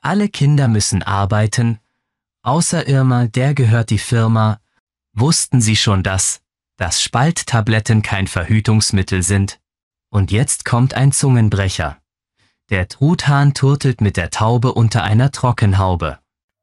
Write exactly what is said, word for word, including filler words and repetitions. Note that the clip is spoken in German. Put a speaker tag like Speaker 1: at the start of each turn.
Speaker 1: Alle Kinder müssen arbeiten, außer Irma, der gehört die Firma. Wussten Sie schon das, dass Spalttabletten kein Verhütungsmittel sind? Und jetzt kommt ein Zungenbrecher. Der Truthahn turtelt mit der Taube unter einer Trockenhaube.